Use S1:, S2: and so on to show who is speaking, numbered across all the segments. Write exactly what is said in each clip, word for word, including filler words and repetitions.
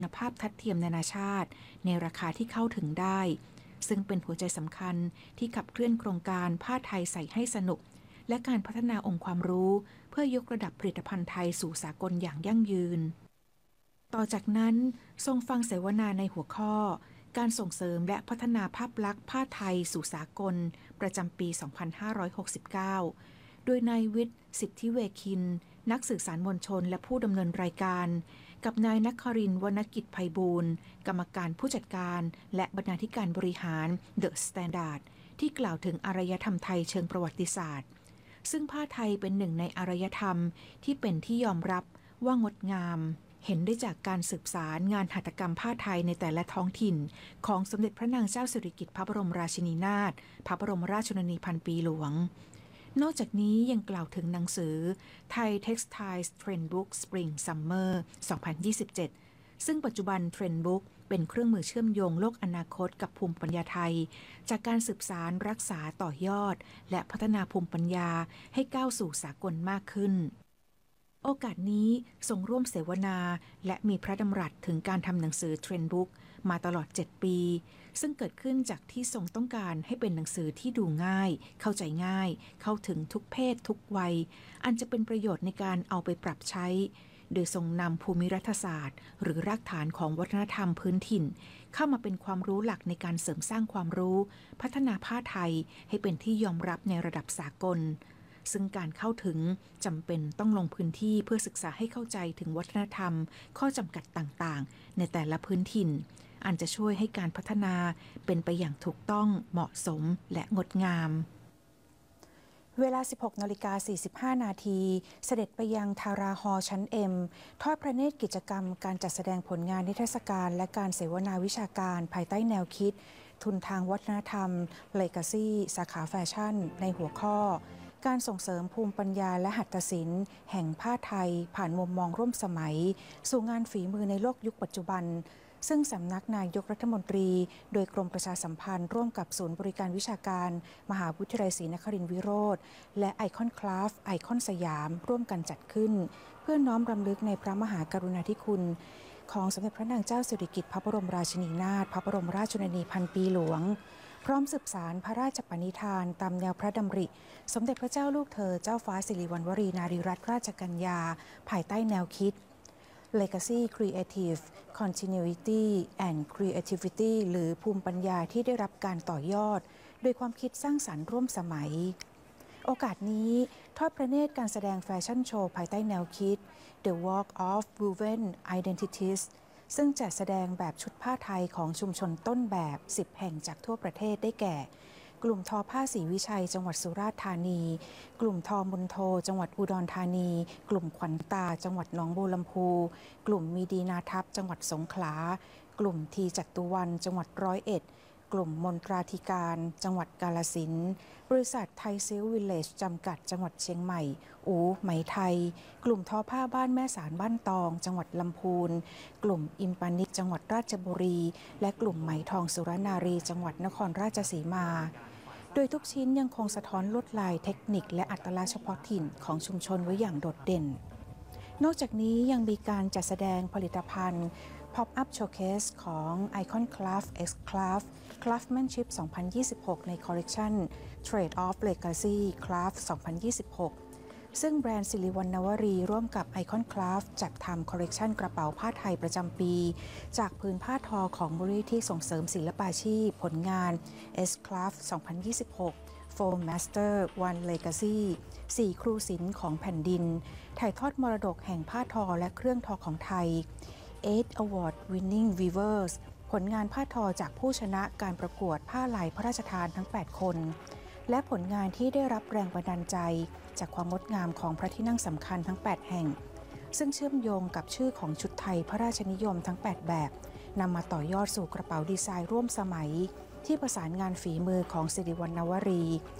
S1: คุณภาพทัดเทียมนานาชาติในราคาที่เข้าถึงได้ซึ่งเป็นหัวใจสำคัญที่ขับเคลื่อนโครงการผ้าไทยใส่ให้สนุกและการพัฒนาองค์ความรู้เพื่อยกระดับผลิตภัณฑ์ไทยสู่สากลอย่างยั่งยืนต่อจากนั้นทรงฟังเสวนาในหัวข้อการส่งเสริมและพัฒนาภาพลักษณ์ผ้าไทยสู่สากลประจำปี สองพันห้าร้อยหกสิบเก้า โดยนายวิทย์ สิทธิเวคินนักสื่อสารมวลชนและผู้ดำเนินรายการกับนายนครินทร์ วรรณกิจไพบูลย์กรรมการผู้จัดการและบรรณาธิการบริหารเดอะสแตนดาร์ดที่กล่าวถึงอารยธรรมไทยเชิงประวัติศาสตร์ซึ่งผ้าไทยเป็นหนึ่งในอารยธรรมที่เป็นที่ยอมรับว่างดงามเห็นได้จากการสืบสารงานหัตถกรรมผ้าไทยในแต่ละท้องถิ่นของสมเด็จพระนางเจ้าสิริกิติ์พระบรมราชินีนาถพระบรมราชชนนีพันปีหลวงนอกจากนี้ยังกล่าวถึงหนังสือ Thai Textiles Trendbook Spring Summer สองพันยี่สิบเจ็ด ซึ่งปัจจุบัน Trendbook เป็นเครื่องมือเชื่อมโยงโลกอนาคตกับภูมิปัญญาไทยจากการสืบสารรักษาต่อยอดและพัฒนาภูมิปัญญาให้ก้าวสู่สากลมากขึ้นโอกาสนี้ทรงร่วมเสวนาและมีพระดำรัสถึงการทำหนังสือ Trendbook มาตลอดเจ็ดปีซึ่งเกิดขึ้นจากที่ทรงต้องการให้เป็นหนังสือที่ดูง่ายเข้าใจง่ายเข้าถึงทุกเพศทุกวัยอันจะเป็นประโยชน์ในการเอาไปปรับใช้โดยทรงนำภูมิรัฐศาสตร์หรือรากฐานของวัฒนธรรมพื้นถิ่นเข้ามาเป็นความรู้หลักในการเสริมสร้างความรู้พัฒนาผ้าไทยให้เป็นที่ยอมรับในระดับสากลซึ่งการเข้าถึงจำเป็นต้องลงพื้นที่เพื่อศึกษาให้เข้าใจถึงวัฒนธรรมข้อจำกัดต่างๆในแต่ละพื้นถิ่นอันจะช่วยให้การพัฒนาเป็นไปอย่างถูกต้องเหมาะสมและงดงามเวลา สิบหกนาฬิกาสี่สิบห้า นาทีเสด็จไปยังทาราฮอลล์ชั้น เอ็ม ทอดพระเนตรกิจกรรมการจัดแสดงผลงานนิทรรศการและการเสวนาวิชาการภายใต้แนวคิดทุนทางวัฒนธรรม Legacy สาขาแฟชั่นในหัวข้อการส่งเสริมภูมิปัญญาและหัตถศิลป์แห่งผ้าไทยผ่านมุมมองร่วมสมัยสู่งานฝีมือในโลกยุคปัจจุบันซึ่งสำนักนายกรัฐมนตรีโดยกรมประชาสัมพันธ์ร่วมกับศูนย์บริการวิชาการมหาวิทยาลัยศรีนครินทรวิโรธและไอคอนคราฟต์ไอคอนสยามร่วมกันจัดขึ้นเพื่อน้อมรำลึกในพระมหากรุณาธิคุณของสมเด็จพระนางเจ้าสิริกิติ์พระบรมราชินีนาถพระบรมราชชนนีพันปีหลวงพร้อมสืบสารพระราชปณิธานตามแนวพระดำริสมเด็จพระเจ้าลูกเธอเจ้าฟ้าสิริวัณวรีนารีรัตนราชกัญญาภายใต้แนวคิด Legacy Creative Continuity and Creativity หรือภูมิปัญญาที่ได้รับการต่อยอดโดยความคิดสร้างสรรค์ร่วมสมัยโอกาสนี้ทอดพระเนตรการแสดงแฟชั่นโชว์ภายใต้แนวคิด The Walk of Woven Identities ซึ่งจะแสดงแบบชุดผ้าไทยของชุมชนต้นแบบสิบแห่งจากทั่วประเทศได้แก่กลุ่มทอผ้าศรีวิชัยจังหวัดสุราษฎร์ธานีกลุ่มทอมุนโทจังหวัดอุดรธานีกลุ่มขวัญตาจังหวัดหนองบัวลำพูกลุ่มมีดีนาทัพจังหวัดสงขลากลุ่มทีจัตุวันจังหวัดร้อยเอ็ดกลุ่มมนตราธิการจังหวัดกาฬสินธุ์บริษัทไทยซิลวิลเลจจำกัดจังหวัดเชียงใหม่อูไหมไทยกลุ่มทอผ้าบ้านแม่สารบ้านตองจังหวัดลำพูนกลุ่มอิมปานิกจังหวัดราชบุรีและกลุ่มไหมทองสุรนารีจังหวัดนครราชสีมาโดยทุกชิ้นยังคงสะท้อนลวดลายเทคนิคและอัตลักษณ์เฉพาะถิ่นของชุมชนไว้อย่างโดดเด่นนอกจากนี้ยังมีการจัดแสดงผลิตภัณฑ์ Pop-up Showcase ของ Icon Craft X Craft Craftsmanship สองพันยี่สิบหก ในคอลเลกชัน Trade of Legacy Craft สองพันยี่สิบหกซึ่งแบรนด์สิริวัณณวรีร่วมกับ Icon Craft จัดทำคอลเลกชันกระเป๋าผ้าไทยประจำปีจากพื้นผ้าทอของมูลนิธิส่งเสริมศิลปาชีพผลงาน S Craft สองพันยี่สิบหก Four Master One Legacy สี่ครูศิลป์ของแผ่นดินถ่ายทอดมรดกแห่งผ้าทอและเครื่องทอของไทย Eight Award Winning Weavers ผลงานผ้าทอจากผู้ชนะการประกวดผ้าลายพระราชทานทั้งแปดคนและผลงานที่ได้รับแรงบันดาลใจจากความงดงามของพระที่นั่งสำคัญทั้งแปดแห่งซึ่งเชื่อมโยงกับชื่อของชุดไทยพระราชนิยมทั้งแปดแบบนำมาต่อยอดสู่กระเป๋าดีไซน์ร่วมสมัยที่ประสานงานฝีมือของสิริวัณณวรี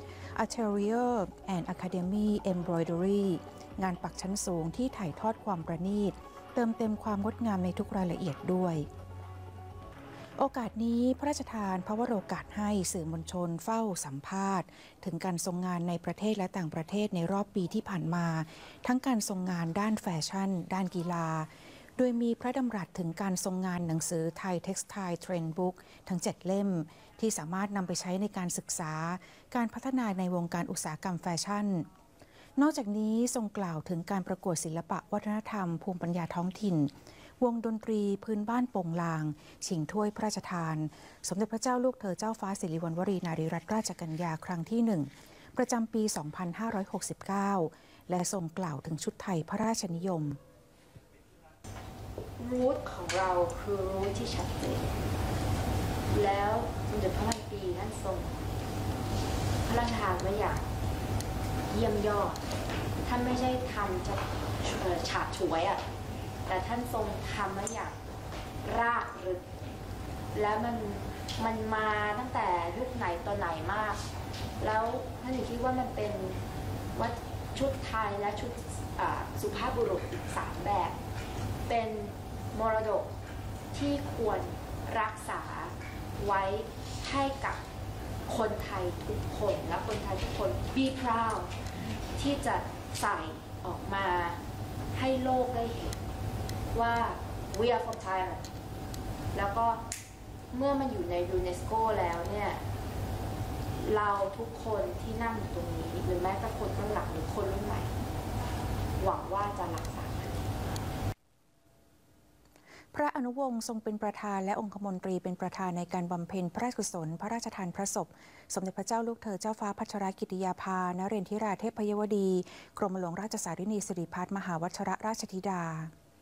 S1: Atelier and Academy Embroidery งานปักชั้นสูงที่ถ่ายทอดความประณีตเติมเต็มความงดงามในทุกรายละเอียดด้วยโอกาสนี้พระราชทานพระวโรกาสให้สื่อมวลชนเฝ้าสัมภาษณ์ถึงการทรงงานในประเทศและต่างประเทศในรอบปีที่ผ่านมาทั้งการทรงงานด้านแฟชั่นด้านกีฬาโดยมีพระดำรัสถึงการทรงงานหนังสือไทย Textile Trend Book ทั้งเจ็ดเล่มที่สามารถนำไปใช้ในการศึกษาการพัฒนาในวงการอุตสาหกรรมแฟชั่นนอกจากนี้ทรงกล่าวถึงการประกวดศิลปะวัฒนธรรมภูมิปัญญาท้องถิ่นวงดนตรีพื้นบ้านโป่งลางชิงถ้วยพระราชทานสมเด็จพระเจ้าลูกเธอเจ้าฟ้าสิริวัณวรีนารีรัตนราชกัญญาครั้งที่หนึ่งประจำปี สองพันห้าร้อยหกสิบเก้า และทรงกล่าวถึงชุดไทยพระราชนิยม
S2: รูทของเราคือรูทที่ชัดเจนแล้วสมเด็จพระพันปีท่านทรงพระราชทานไว้อย่างเยี่ยมยอดท่านไม่ใช่ทำจะฉาบฉวยอ่ะแต่ท่านทรงทำไว้อย่างรากลึกแล้วมันมันมาตั้งแต่ยุคไหนตอนไหนมากแล้วท่านคิดว่ามันเป็นว่าชุดไทยและชุดสุภาพบุรุษอีกสามแบบเป็นมรดกที่ควรรักษาไว้ให้กับคนไทยทุกคนและคนไทยทุกคน be proud ที่จะใส่ออกมาให้โลกได้เห็นว่า we are from Thailand แล้วก็เมื่อมันอยู่ในยูเนสโกแล้วเนี่ยเราทุกคนที่นั่งอยู่ตรงนี้หรือแม้แต่คนข้างหลังหรือคนรุ่นใหม่หวังว่าจะรักษา
S1: พระอนุวงศ์ทรงเป็นประธานและองคมนตรีเป็นประธานในการบำเพ็ญพระราชกุศลพระราชทานพระศพสมเด็จพระเจ้าลูกเธอเจ้าฟ้าพัชรกิติยาภานเรนทิราเทพยวดีกรมหลวงราชสารินีสิริพัฒน์มหาวชิรราชธิดา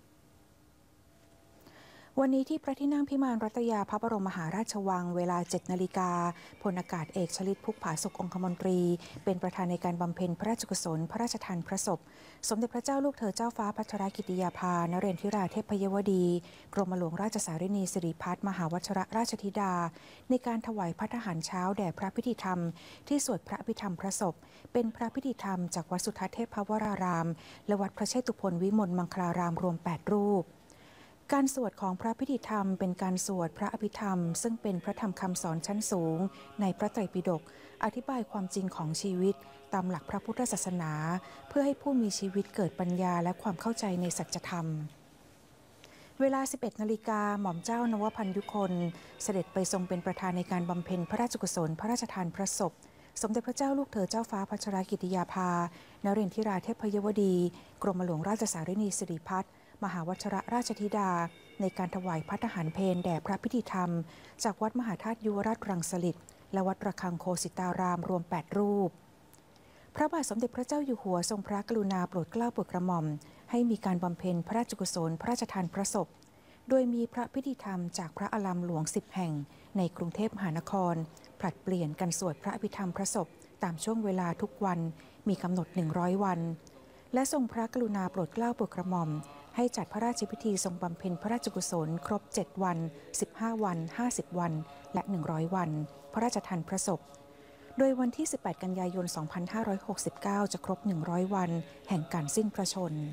S1: วันนี้ที่พระที่นั่งพิมานรัตยาพระบรมมหาราชวังเวลา เจ็ด นาฬิกาพลอากาศเอกชลิตพุกผาสุกองคมนตรีเป็นประธานในการบำเพ็ญพระราชกุศลพระราชทานพระศพสมเด็จพระเจ้าลูกเธอเจ้าฟ้าพัชรกิติยาภานเรนทิราเทพยวดีกรมหลวงราชสารินีสิริพัฒน์มหาวชิรราชธิดาในการถวายภัตตาหารเช้าแด่พระพิธีธรรมที่สวดพระอภิธรรมพระศพเป็นพระพิธีธรรมจากวัดสุทัศน์เทพวรารามและวัดพระเชตุพนวิมลมังคลารามรวมแปดรูปการสวดของพระพิธีธรรมเป็นการสวดพระอภิธรรมซึ่งเป็นพระธรรมคำสอนชั้นสูงในพระไตรปิฎกอธิบายความจริงของชีวิตตามหลักพระพุทธศาสนาเพื่อให้ผู้มีชีวิตเกิดปัญญาและความเข้าใจในสัจธรรมเวลา สิบเอ็ด นาฬิกาหม่อมเจ้านวพันยุคนเสด็จไปทรงเป็นประธานในการบำเพ็ญพระราชกุศลพระราชทานพระศพสมเด็จพระเจ้าลูกเธอเจ้าฟ้าพัชรกิติยาภานเรนทิราเทพยวดีกรมหลวงราชสารินีสิริพัฒน์มหาวชิรราชธิดาในการถวายภัตตาหารเพลแด่พระพิธีธรรมจากวัดมหาธาตุยุวราชรังสฤษฎ์และวัดระฆังโคสิตารามรวมแปดรูปพระบาทสมเด็จพระเจ้าอยู่หัวทรงพระกรุณาโปรดเกล้าโปรดกระหม่อมให้มีการบำเพ็ญพระราชกุศลพระราชทานพระศพโดยมีพระพิธีธรรมจากพระอารามหลวงสิบแห่งในกรุงเทพมหานครผลัดเปลี่ยนกันสวดพระอภิธรรมพระศพตามช่วงเวลาทุกวันมีกำหนดหนึ่งร้อยวันและทรงพระกรุณาโปรดเกล้าโปรดกระหม่อมให้จัดพระราชพิธีทรงบำเพ็ญพระราชกุศลครบเจ็ดวันสิบห้าวันห้าสิบวันและหนึ่งร้อยวันพระราชทานพระศพโดยวันที่สิบแปดกันยายนสองพันห้าร้อยหกสิบเก้าจะครบหนึ่งร้อยวันแห่งการสิ้นพระชนม์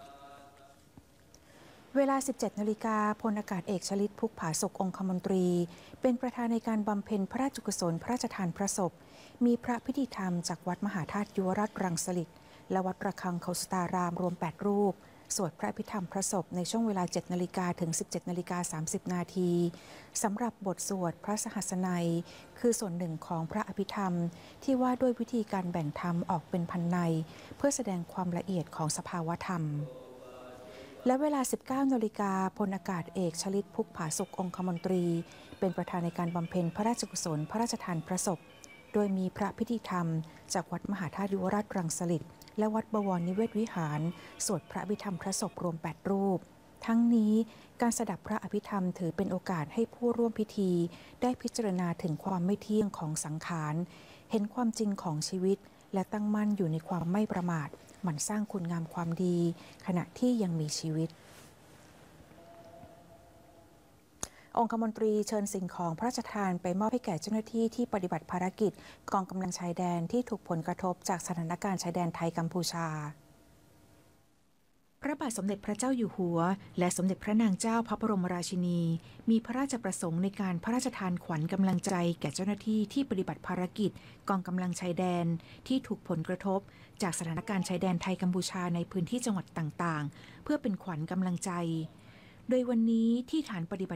S1: เวลา สิบเจ็ด นาฬิกาพลอากาศเอกชลิตพุกผาสุกองคมนตรีเป็นประธานในการบำเพ็ญพระราชกุศลพระราชทานพระศพมีพระพิธีธรรมจากวัดมหาธาตุยุวราชรังสฤษฎ์และวัดระฆังโคสิตารามรวมแปดรูปสวดพระอภิธรรมพระศพในช่วงเวลา เจ็ด นาฬิกาถึง สิบเจ็ด นาฬิกา สามสิบ นาทีสำหรับบทสวดพระสหัสนัยคือส่วนหนึ่งของพระอภิธรรมที่ว่าด้วยวิธีการแบ่งธรรมออกเป็นพันนัยเพื่อแสดงความละเอียดของสภาวธรรมและเวลา สิบเก้า นาฬิกาพลอากาศเอกชลิตพุกผาสุกองคมนตรีเป็นประธานในการบำเพ็ญพระราชกุศลพระราชทานพระศพโดยมีพระพิธีธรรมจากวัดมหาธาตุยุวราชรังสฤษฎ์และวัดบวรนิเวศวิหารสวดพระอภิธรรมพระศพรวมแปดรูปทั้งนี้การสดับพระอภิธรรมถือเป็นโอกาสให้ผู้ร่วมพิธีได้พิจารณาถึงความไม่เที่ยงของสังขารเห็นความจริงของชีวิตและตั้งมั่นอยู่ในความไม่ประมาทหมั่นสร้างคุณงามความดีขณะที่ยังมีชีวิตองคมนตรีเชิญสิ่งของพระราชทานไปมอบให้แก่เจ้าหน้าที่ที่ปฏิบัติภารกิจกองกำลังชายแดนที่ถูกผลกระทบจากสถานการณ์ชายแดนไทยกัมพูชาพระบาทสมเด็จพระเจ้าอยู่หัวและสมเด็จพระนางเจ้าพระบรมราชินีมีพระราชประสงค์ในการพระราชทานขวัญกำลังใจแก่เจ้าหน้าที่ที่ปฏิบัติภารกิจกองกำลังชายแดนที่ถูกผลกระทบจากสถานการณ์ชายแดนไทยกัมพูชาในพื้นที่จังหวัดต่างๆเพื่อเป็นขวัญกำลังใจโดยวันนี้ที่ฐานปฏิบัติ